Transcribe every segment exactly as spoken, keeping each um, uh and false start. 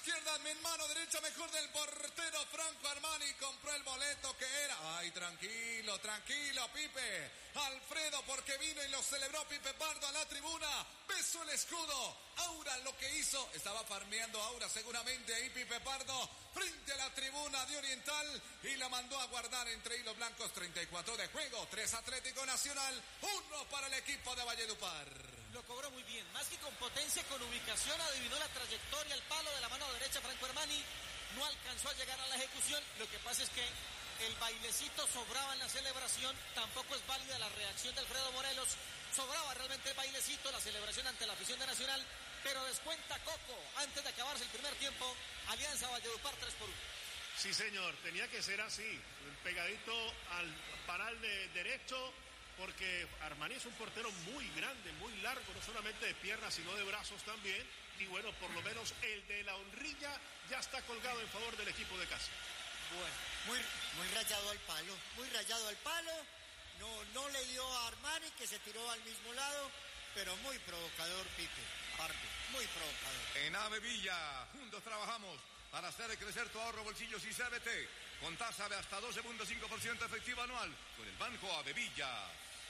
izquierda, en mano derecha, mejor del portero Franco Armani. Compró el boleto que era. Ay, tranquilo, tranquilo, Pipe. Alfredo, porque vino y lo celebró Pipe Pardo a la tribuna. Besó el escudo. Aura lo que hizo. Estaba farmeando Aura seguramente ahí Pipe Pardo. Frente a la tribuna de Oriental. Y la mandó a guardar entre hilos blancos. treinta y cuatro de juego. tres Atlético Nacional. uno para el equipo de Valledupar. Lo cobró muy bien. Más que con potencia, con ubicación. Adivinó la trayectoria, el palo de la mano derecha Franco Armani. No alcanzó a llegar a la ejecución. Lo que pasa es que el bailecito sobraba en la celebración. Tampoco es válida la reacción de Alfredo Morelos. Sobraba realmente el bailecito, la celebración ante la afición de Nacional. Pero descuenta Coco antes de acabarse el primer tiempo. Alianza Valledupar tres por uno. Sí, señor, tenía que ser así. Pegadito al paral de derecho. Porque Armani es un portero muy grande, muy largo, no solamente de piernas, sino de brazos también. Y bueno, por lo menos el de la honrilla ya está colgado en favor del equipo de casa. Bueno, muy, muy rayado al palo, muy rayado al palo. No, no le dio a Armani, que se tiró al mismo lado, pero muy provocador, Pipe Pardo, muy provocador. En Avevilla, juntos trabajamos para hacer crecer tu ahorro, bolsillos y C B T, con tasa de hasta doce punto cinco por ciento efectiva anual, con el Banco Avevilla.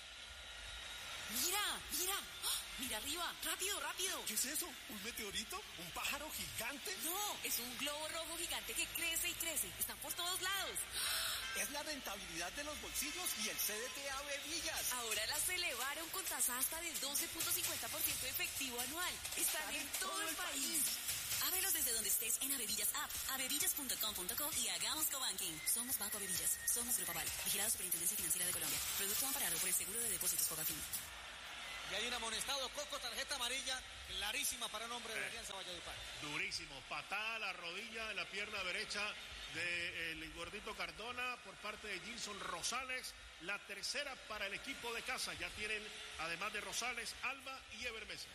Mira, mira, ¡oh! Mira arriba, rápido, rápido. ¿Qué es eso? ¿Un meteorito? ¿Un pájaro gigante? No, es un globo rojo gigante que crece y crece, están por todos lados. Es la rentabilidad de los bolsillos y el C D T Avevillas. Ahora las elevaron con tasa hasta del doce punto cincuenta por ciento efectivo anual. Están, Están en, en todo, todo el país. país. Ábrelos desde donde estés en Avevillas App, avevillas punto com punto co y hagamos cobanking. Somos Banco Avevillas, somos Grupo Aval, vigilado Superintendencia Financiera de Colombia. Producto amparado por el Seguro de Depósitos Fogafín. Y hay un amonestado, Coco, tarjeta amarilla, clarísima para un hombre de la Alianza Valledupar. Durísimo, patada a la rodilla de la pierna derecha del gordito Cardona por parte de Gilson Rosales. La tercera para el equipo de casa. Ya tienen, además de Rosales, Alba y Ever Mesa.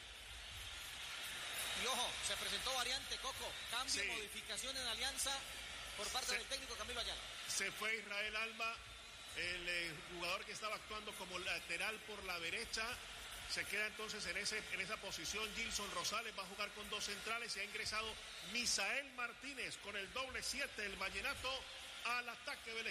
Y ojo, se presentó variante, Coco. Cambio, sí. Modificación en Alianza por parte se, del técnico Camilo Ayala. Se fue Israel Alba, el eh, jugador que estaba actuando como lateral por la derecha. Se queda entonces en, ese, en esa posición. Gilson Rosales va a jugar con dos centrales y ha ingresado Misael Martínez con el doble siete, el vallenato, al ataque del